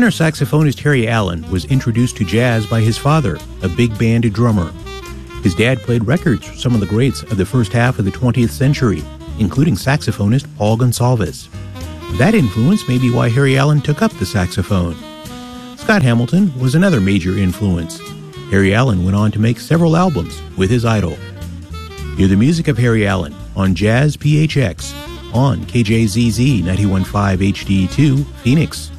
Tenor saxophonist Harry Allen was introduced to jazz by his father, a big band drummer. His dad played records for some of the greats of the first half of the 20th century, including saxophonist Paul Gonsalves. That influence may be why Harry Allen took up the saxophone. Scott Hamilton was another major influence. Harry Allen went on to make several albums with his idol. Hear the music of Harry Allen on Jazz PHX on KJZZ 91.5 HD2, Phoenix.